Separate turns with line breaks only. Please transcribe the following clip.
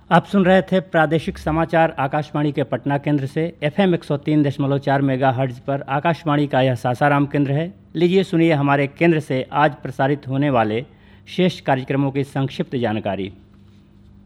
आप सुन रहे थे प्रादेशिक समाचार आकाशवाणी के पटना केंद्र से। FM 103.4 मेगाहर्ट्ज पर आकाशवाणी का यह सासाराम केंद्र है। लीजिए सुनिए हमारे केंद्र से आज प्रसारित होने वाले शेष कार्यक्रमों की संक्षिप्त जानकारी।